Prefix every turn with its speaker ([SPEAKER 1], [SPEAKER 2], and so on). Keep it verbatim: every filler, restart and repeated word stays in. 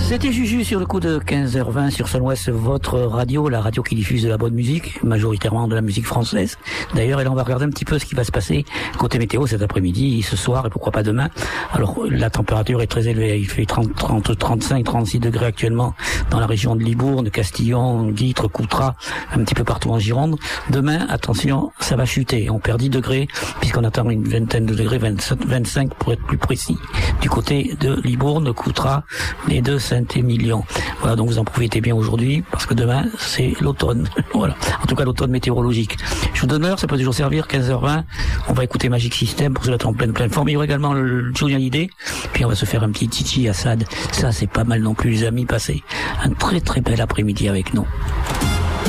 [SPEAKER 1] C'était Juju sur le coup de quinze heures vingt sur Sun-Ouest, votre radio, la radio qui diffuse de la bonne musique, majoritairement de la musique française. D'ailleurs, et là, on va regarder un petit peu ce qui va se passer côté météo cet après-midi, ce soir et pourquoi pas demain. Alors, la température est très élevée. Il fait trente, trente, trente-cinq, trente-six degrés actuellement dans la région de Libourne, Castillon, Guîtres, Coutras, un petit peu partout en Gironde. Demain, attention, ça va chuter. On perd dix degrés puisqu'on attend une vingtaine de degrés, vingt-sept, vingt-cinq pour être plus précis, du côté de Libourne, Coutras et de Saint-Émilion. Voilà, donc vous en profitez bien aujourd'hui parce que demain, c'est l'automne. Voilà. En tout cas, l'automne météorologique. Je vous donne l'heure, ça peut toujours servir, quinze heures vingt. On va écouter Magic System pour se mettre en pleine, pleine forme. Il y aura également le Julien Hallyday. Puis on va se faire un petit Titi Assad. Ça, c'est pas mal non plus, les amis. Passez un très, très bel après-midi avec nous.